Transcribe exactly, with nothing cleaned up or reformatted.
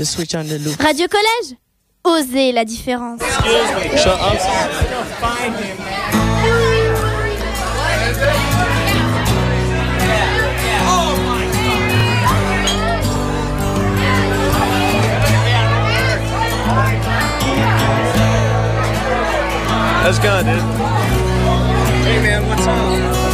Just switch on the loop. Radio Collège, osez la différence. Shut up. That's gone, dude. Hey, man, what's up?